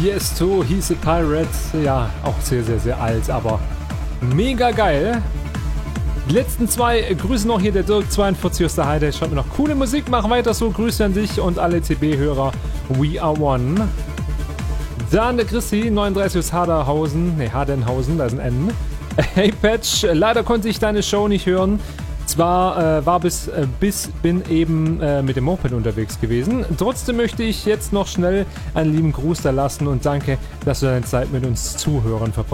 Tiesto, He's a Pirate. Ja, auch sehr, sehr, sehr alt, aber mega geil. Die letzten zwei grüßen noch hier der Dirk42 aus der Heide. Schreibt mir noch coole Musik, mach weiter so. Grüße an dich und alle TB-Hörer. We are one. Dann der Christi, 39 aus Hadenhausen, da ist ein N. Hey Patch, leider konnte ich deine Show nicht hören. Zwar bin eben mit dem Moped unterwegs gewesen. Trotzdem möchte ich jetzt noch schnell einen lieben Gruß da lassen und danke, dass du deine Zeit mit uns Zuhörern verbracht